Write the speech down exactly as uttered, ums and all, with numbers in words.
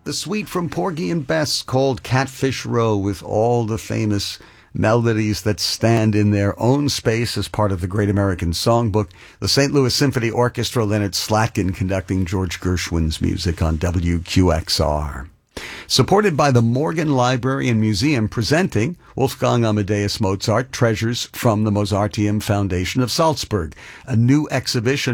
The suite from Porgy and Bess called Catfish Row, with all the famous melodies that stand in their own space as part of the Great American Songbook. The Saint Louis Symphony Orchestra, Leonard Slatkin conducting George Gershwin's music on W Q X R. Supported by the Morgan Library and Museum, presenting Wolfgang Amadeus Mozart, Treasures from the Mozarteum Foundation of Salzburg, a new exhibition